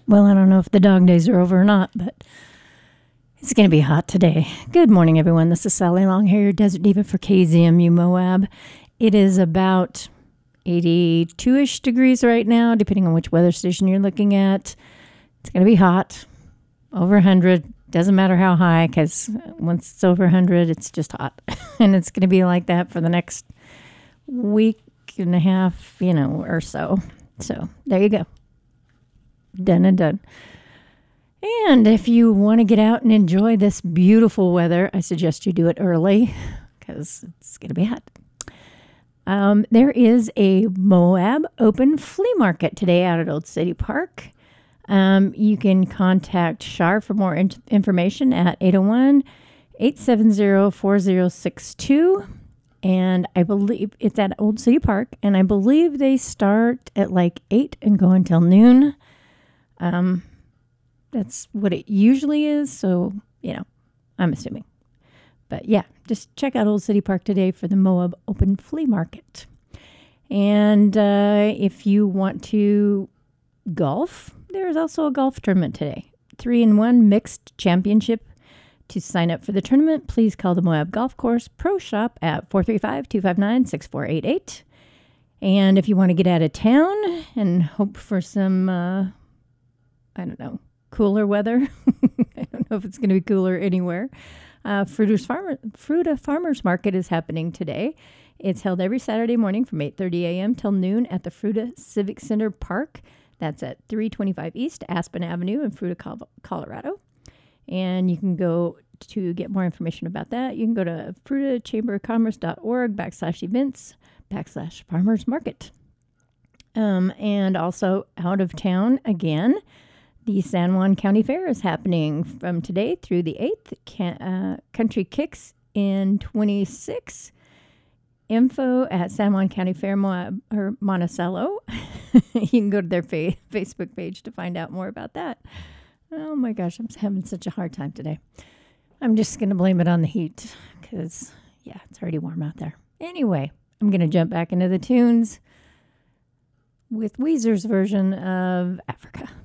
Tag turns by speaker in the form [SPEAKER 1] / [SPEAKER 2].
[SPEAKER 1] Well, I don't know if the dog days are over or not, but it's going to be hot today. Good morning, everyone. This is Sally Longhair, your Desert Diva for KZMU Moab. It is about 82-ish degrees right now, depending on which weather station you're looking at. It's going to be hot, over 100. Doesn't matter how high, because once it's over 100, it's just hot. And it's going to be like that for the next week and a half, or so. So there you go. Done and done. And if you want to get out and enjoy this beautiful weather, I suggest you do it early because it's going to be hot. There is a Moab open flea market today out at Old City Park. You can contact Shar for more information at 801-870-4062. And I believe it's at Old City Park. And I believe they start at like 8 and go until noon. That's what it usually is. So, I'm assuming. But yeah, just check out Old City Park today for the Moab Open Flea Market. And if you want to golf, there's also a golf tournament today. 3-in-1 mixed championship. To sign up for the tournament, please call the Moab Golf Course Pro Shop at 435-259-6488. And if you want to get out of town and hope for some, cooler weather. I don't know if it's going to be cooler anywhere. Fruta Farmers Market is happening today. It's held every Saturday morning from 8:30 a.m. till noon at the Fruta Civic Center Park. That's at 325 East Aspen Avenue in Fruta, Colorado. And you can go to get more information about that. You can go to frutachamberofcommerce.org/events/farmers market. And also out of town again, the San Juan County Fair is happening from today through the 8th. Country Kicks in 26. Info at San Juan County Fair or Monticello. You can go to their Facebook page to find out more about that. Oh my gosh, I'm having such a hard time today. I'm just going to blame it on the heat because, it's already warm out there. Anyway, I'm going to jump back into the tunes with Weezer's version of Africa.